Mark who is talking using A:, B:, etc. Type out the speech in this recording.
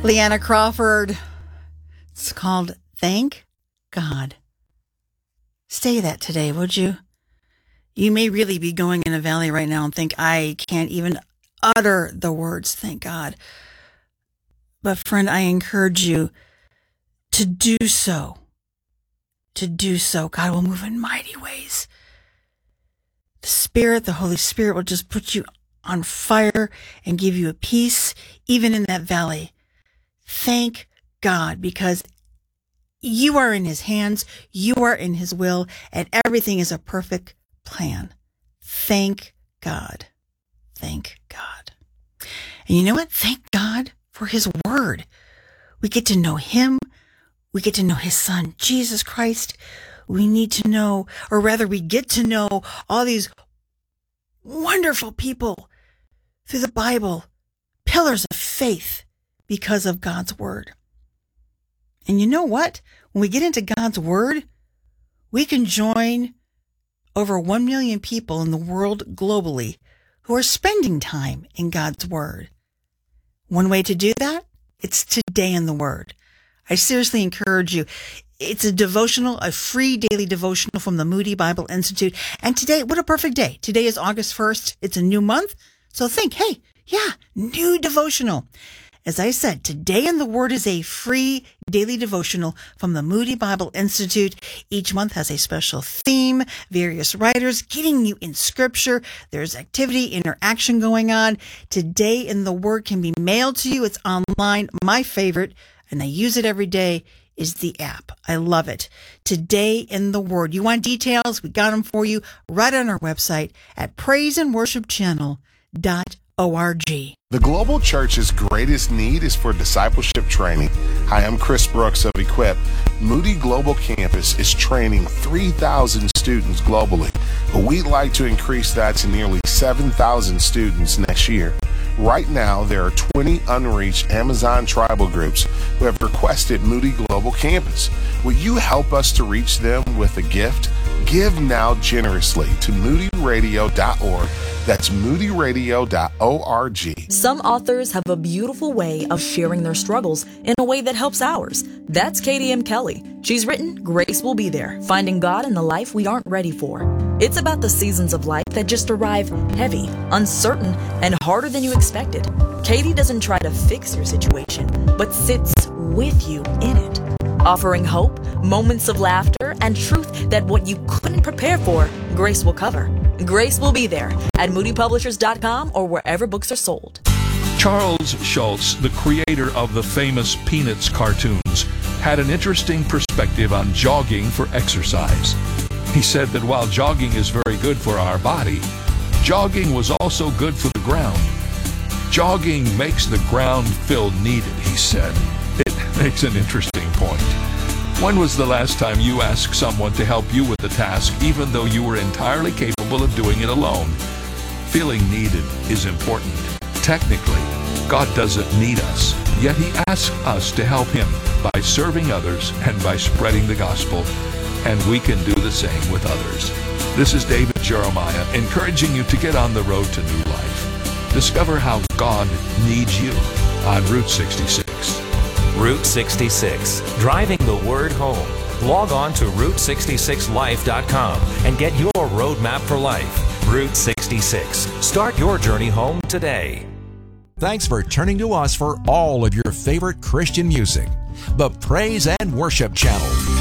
A: Leanna Crawford. It's called Thank God. Say that today, would you? You may really be going in a valley right now and think, I can't even utter the words, thank God. But friend, I encourage you to do so. To do so. God will move in mighty ways. The Spirit, the Holy Spirit will just put you on fire and give you a peace, even in that valley. Thank God, because you are in His hands, you are in His will, and everything is a perfect plan. Thank God. Thank God. And you know what? Thank God for His Word. We get to know Him. We get to know His Son, Jesus Christ. We need to know, or rather we get to know all these wonderful people through the Bible, pillars of faith because of God's Word. And you know what? When we get into God's Word, we can join over 1 million people in the world globally who are spending time in God's Word. One way to do that, it's Today in the Word. I seriously encourage you. It's a devotional, a free daily devotional from the Moody Bible Institute. And today, what a perfect day. Today is August 1st. It's a new month. So think, hey, yeah, new devotional. As I said, Today in the Word is a free daily devotional from the Moody Bible Institute. Each month has a special theme, various writers getting you in Scripture. There's activity, interaction going on. Today in the Word can be mailed to you. It's online. My favorite, and I use it every day, is the app. I love it. Today in the Word. You want details? We got them for you right on our website at praiseandworshipchannel.org.
B: The Global Church's greatest need is for discipleship training. Hi, I'm Chris Brooks of Equip. Moody Global Campus is training 3,000 students globally, but we'd like to increase that to nearly 7,000 students next year. Right now, there are 20 unreached Amazon tribal groups who have requested Moody Global Campus. Will you help us to reach them with a gift? Give now generously to moodyradio.org. That's moodyradio.org.
C: Some authors have a beautiful way of sharing their struggles in a way that helps ours. That's Katie M. Kelly. She's written Grace Will Be There, Finding God in the Life We Aren't Ready For. It's about the seasons of life that just arrive heavy, uncertain, and harder than you expected. Katie doesn't try to fix your situation, but sits with you in it, offering hope, moments of laughter, and truth that what you couldn't prepare for, Grace will cover. Grace Will Be There at moodypublishers.com or wherever books are sold.
D: Charles Schulz, the creator of the famous Peanuts cartoons, had an interesting perspective on jogging for exercise. He said that while jogging is very good for our body, jogging was also good for the ground. Jogging makes the ground feel needed, he said. It makes an interesting point. When was the last time you asked someone to help you with a task, even though you were entirely capable of doing it alone? Feeling needed is important. Technically, God doesn't need us, yet He asks us to help Him by serving others and by spreading the gospel, and we can do the same with others. This is David Jeremiah, encouraging you to get on the road to new life. Discover how God needs you on Route 66.
E: Route 66, driving the word home. Log on to Route66Life.com and get your roadmap for life. Route 66. Start your journey home today.
F: Thanks for turning to us for all of your favorite Christian music. The Praise and Worship Channel.